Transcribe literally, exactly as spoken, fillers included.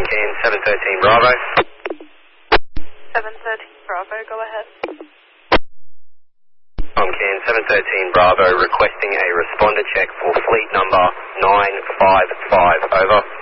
Can seven thirteen Bravo. seven thirteen Bravo, go ahead. I'm Can seven thirteen Bravo requesting a responder check for fleet number nine five five. Over.